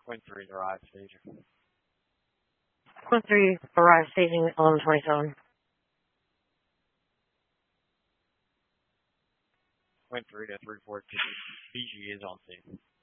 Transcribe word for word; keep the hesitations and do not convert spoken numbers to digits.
Point three, arrive staging. Point three, arrive staging eleven twenty-seven. Point three to three fourteen, B G is on scene.